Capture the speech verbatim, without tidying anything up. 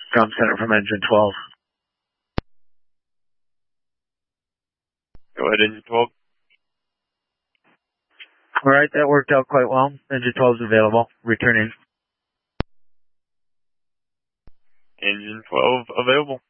Ground center from engine twelve. Go ahead, engine twelve. All right, that worked out quite well. Engine twelve is available. Returning. Engine twelve available.